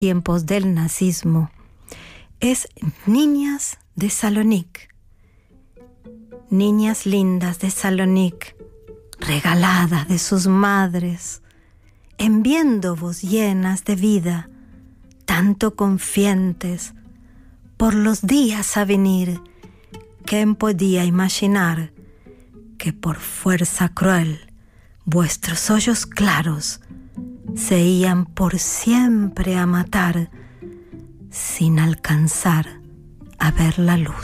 tiempos del nazismo, es Niñas de Salonique. Niñas lindas de Salonique, regaladas de sus madres, en viéndovos llenas de vida, tanto confientes por los días a venir, ¿quién podía imaginar que por fuerza cruel vuestros ojos claros se iban por siempre a matar sin alcanzar a ver la luz?